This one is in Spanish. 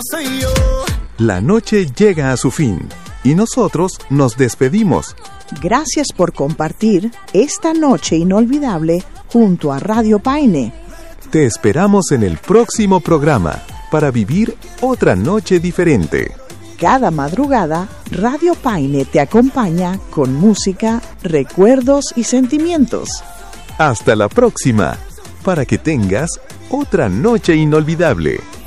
La noche llega a su fin y nosotros nos despedimos. Gracias por compartir esta noche inolvidable junto a Radio Paine. Te esperamos en el próximo programa para vivir otra noche diferente. Cada madrugada, Radio Paine te acompaña con música, recuerdos y sentimientos. Hasta la próxima, para que tengas otra noche inolvidable.